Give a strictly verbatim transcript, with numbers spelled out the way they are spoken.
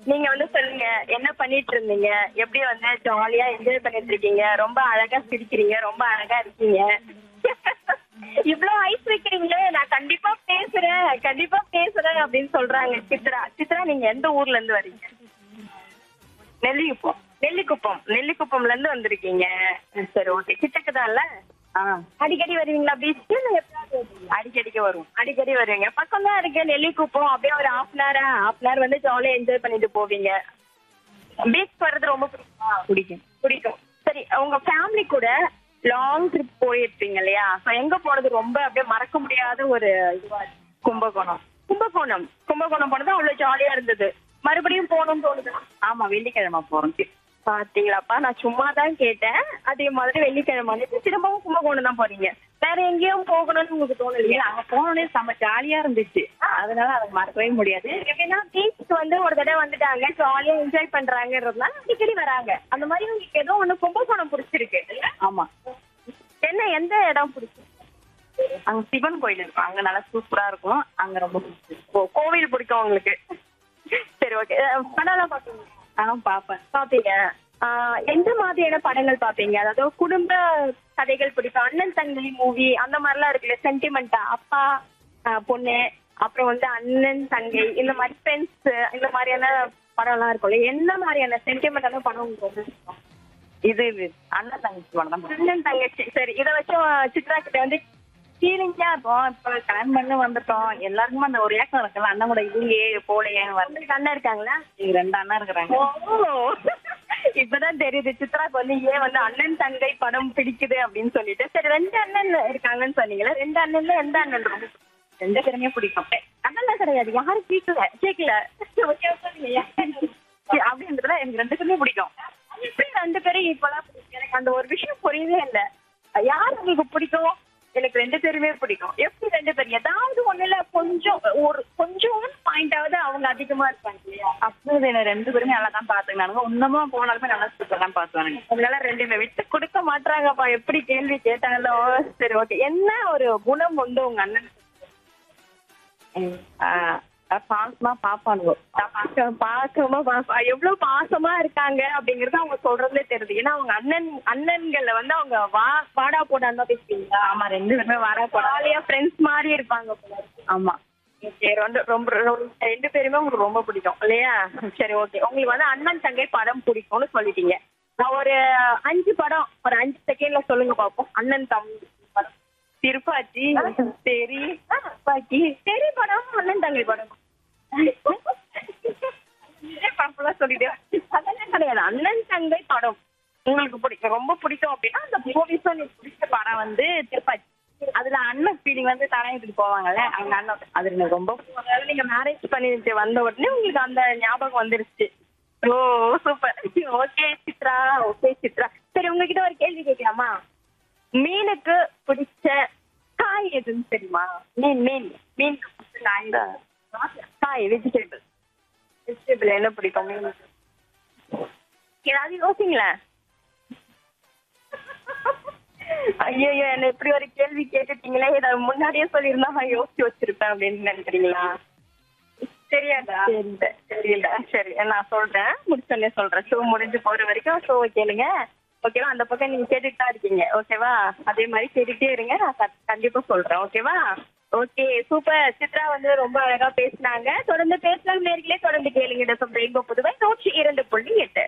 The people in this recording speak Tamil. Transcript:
நீங்க வந்து சொல்லுங்க, என்ன பண்ணிட்டு இருந்தீங்க? எப்படி வந்து ஜாலியா என்ஜாய் பண்ணிட்டு இருக்கீங்க? ரொம்ப அழகா சிரிக்கிறீங்க, ரொம்ப அழகா இருக்கீங்க. இவ்ளோ ஐஸ் வைக்கிறீங்களே, நான் கண்டிப்பா பேசுறேன், கண்டிப்பா பேசுறேன் அப்படின்னு சொல்றாங்க சித்ரா. சித்ரா நீங்க எந்த ஊர்ல இருந்து வரீங்க? நெல்லிக்குப்பம். நெல்லிக்குப்பம். நெல்லிக்குப்பம்ல இருந்து வந்திருக்கீங்க. சரி ஓகே. கிட்டக்குதான்ல? ஆ. அடிக்கடி வருவீங்களா பீச்சுக்கு? இல்ல எப்பயாவது வருவீங்களா? அடிக்கடிக்கு வருவோம். அடிக்கடி வருவீங்க. பக்கம் தான் இருக்கு நெல்லிக்குப்பம். அப்படியே ஒரு half an hour half an hour வந்து ஜாலியா என்ஜாய் பண்ணிட்டு போவீங்க. பீச் வர்றது ரொம்ப பிடிக்குமா? பிடிக்கும். பிடிக்கும். சரி உங்க ஃபேமிலி கூட லாங் ட்ரிப் போயிருப்பீங்க இல்லையா? அப்ப எங்க போனது ரொம்ப அப்படியே மறக்க முடியாத ஒரு இதுவா இருக்கு? கும்பகோணம். கும்பகோணம். கும்பகோணம் போனது அவ்வளவு ஜாலியா இருந்தது. மறுபடியும் போகணும்னு தோணுது. ஆமா வெள்ளிக்கிழமை போறோம். பாத்தீங்களாப்பா, நான் சும்மா தான் கேட்டேன். அதே மாதிரி வெள்ளிக்கிழமை வந்து திரும்பவும் கும்பகோணம் தான் போறீங்க. வேற எங்கேயும் போகணும்னு உங்களுக்கு தோணலையா? அங்க போனோடனே செம்ம ஜாலியா இருந்துச்சு. அதனால அதை மறக்கவே முடியாது. எப்படின்னா பீச்சுக்கு வந்து ஒரு தடவை வந்துட்டாங்க, ஜாலியா என்ஜாய் பண்றாங்கன்றதுனால அடிக்கடி வராங்க. அந்த மாதிரி உங்களுக்கு ஏதோ ஒண்ணு கும்பகோணம் பிடிச்சிருக்கு. ஆமா. என்ன எந்த இடம் பிடிச்சிருக்கு? அங்க சிவன் கோயில் இருக்கும். அங்க நல்லா சூப்பரா இருக்கும். அங்க ரொம்ப பிடிச்சிருக்கு. ஓ கோவில் பிடிக்கும் உங்களுக்கு. சரி ஓகே. படம்லாம் பாப்பீங்க? ஆ பாப்பேன். பாப்பீங்க. எந்த மாதிரியான படங்கள் பாப்பீங்க? அதாவது குடும்ப கதைகள் பிடிக்கும். அண்ணன் தங்கை மூவி அந்த மாதிரிலாம் இருக்குல்ல, சென்டிமெண்டா அப்பா பொண்ணு, அப்புறம் வந்து அண்ணன் தங்கை, இந்த மாதிரி ஃப்ரெண்ட்ஸ், இந்த மாதிரியான படம் எல்லாம் இருக்கும்ல. என்ன மாதிரியான சென்டிமெண்டான படம் உங்களுக்கு பிடிக்கும்? இது அண்ணன் தங்கச்சி படம் தான். அண்ணன் தங்கச்சி. சரி இதை வச்சு சித்ரா கிட்ட வந்து ஃபீலிங்கா இருக்கும். இப்ப கல்யாணம் பண்ணி வந்துட்டோம், எல்லாருக்குமே அந்த ஒரு ஏக்கம் இருக்குல்ல, அண்ணன் கூட இல்லையே போலையேன்னு வந்து. அண்ணன் இருக்காங்களா? ரெண்டு அண்ணன் இருக்கிறாங்க. ஓ இப்பதான் தெரியுது சித்ராக்கு வந்து ஏன் வந்து அண்ணன் தங்கை படம் பிடிக்குது அப்படின்னு சொல்லிட்டு. சரி ரெண்டு அண்ணன் இருக்காங்கன்னு சொன்னீங்களா? ரெண்டு அண்ணன்ல எந்த அண்ணன் ரொம்ப ரெண்டு பேருமே பிடிக்கும்? அதெல்லாம் கிடையாது, யாரும் கேட்கல கேட்கல அப்படின்றதுல எனக்கு ரெண்டு பேருமே பிடிக்கும். எப்படி ரெண்டு பேரும் ஈக்குவலா பிடிக்கும்? எனக்கு அந்த ஒரு விஷயம் புரியவே இல்லை. யார் உங்களுக்கு பிடிக்கும்? எனக்கு ரெண்டு பேருமே பிடிக்கும். எப்படி ரெண்டு பேரும்? ஏதாவது ஒண்ணுல கொஞ்சம் ஒரு கொஞ்சம் பாயிண்டாவது அவங்க அதிகமா இருப்பாங்க இல்லையா? அப்படி என்ன ரெண்டு பேருமே நல்லா தான் பாத்துக்கினாங்க. இன்னமும் போனாலுமே நல்லா சூப்பர் தான் பாத்துவாங்க. அதனால ரெண்டுமே விட்டு கொடுக்க மாட்டாங்கப்பா, எப்படி கேள்வி கேட்டாலும். சரி ஓகே. என்ன ஒரு குணம் வந்து உங்க அண்ணன்? பாசமா பாப்பானுங்க. பாசமா பாப்பா எவ்வளவு பாசமா இருக்காங்க அப்படிங்கறது அவங்க சொல்றதுலே தெரியுது. ஏன்னா அவங்க அண்ணன் அண்ணன்களை வந்து அவங்க வா வாடா போடான்னு தான் பேசுவீங்களா? ஆமா ரெண்டு பேருமே வாடா போடாலியா ஃப்ரெண்ட்ஸ் மாதிரி இருப்பாங்க போல. ஆமா ரொம்ப ரொம்ப ரெண்டு பேருமே உங்களுக்கு ரொம்ப பிடிக்கும் இல்லையா? சரி ஓகே. உங்களுக்கு வந்து அண்ணன் தங்கை படம் பிடிக்கும்னு சொல்லிட்டீங்க. நான் ஒரு அஞ்சு படம் ஒரு அஞ்சு செகண்ட்ல சொல்லுங்க பாப்போம். அண்ணன் தம்பி படம். திருப்பாச்சி, தெரி, பாக்கி தெரி படம், அண்ணன் தங்கை படம். சொல்லிட்டு அதெல்லாம் கிடையாது. அண்ணன் தங்கை படம் உங்களுக்கு பிடிக்கும், ரொம்ப பிடிக்கும் அப்படின்னா அந்த மூவிஸும் எனக்கு பிடிச்ச படம் வந்து திருப்பாச்சி. அதுல அண்ணன் ஃபீலிங் வந்து தலையிட்டு போவாங்கல்ல, அவங்க அண்ணன் அது எனக்கு ரொம்ப. நீங்க மேரேஜ் பண்ணிட்டு வந்த உடனே உங்களுக்கு அந்த ஞாபகம் வந்துருச்சு. ஓ super. Okay Chitra, okay Chitra. சரி உங்ககிட்ட ஒரு கேள்வி கேட்கலாமா? மீனுக்கு பிடிச்ச காய் எதுன்னு தெரியுமா? மீன் மீன் மீனுக்கு பிடிச்ச காய் காய் வெஜிடபிள். வெஜிடபிள் என்ன பிடிக்கும் மீனுக்கு? ஏதாவது யோசிங்களேன். ஐயோ என்ன இப்படி ஒரு கேள்வி கேட்டுட்டீங்களே, இதை முன்னாடியே சொல்லியிருந்தா நான் யோசிச்சு வச்சிருப்பேன் அப்படின்னு நினைக்கிறீங்களா? தெரியாதா? தெரியல. சரி நான் சொல்றேன், முடிச்சோடனே சொல்றேன். ஷோ முடிஞ்சு போற வரைக்கும் ஷோவை கேளுங்க ஓகேவா? அந்த பக்கம் நீங்க கேட்டுட்டு தான் இருக்கீங்க ஓகேவா? அதே மாதிரி கேட்டுட்டே இருங்க, நான் கண்டிப்பா சொல்றேன் ஓகேவா? Okay super. சித்ரா வந்து ரொம்ப அழகா பேசினாங்க. தொடர்ந்து பேசலாம் நேர்களே, தொடர்ந்து கேளுங்க. ரெயின்போ புதுவை நூற்றி இரண்டு புள்ளி எட்டு.